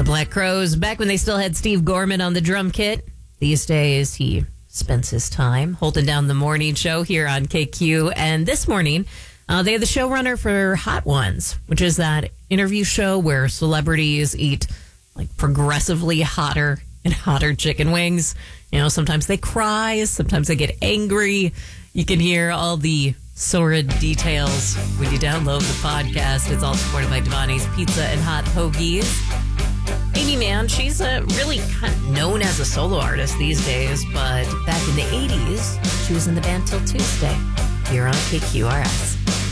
The Black Crowes, back when they still had Steve Gorman on the drum kit. These days, he spends his time holding down the morning show here on KQ. And this morning, they are the showrunner for Hot Ones, which is that interview show where celebrities eat like progressively hotter and hotter chicken wings. You know, sometimes they cry, sometimes they get angry. You can hear all the sordid details when you download the podcast. It's all supported by Devani's Pizza and Hot Hoagies. Amy Mann, she's really kind of known as a solo artist these days, but back in the 80s, she was in the band Till Tuesday here on KQRS.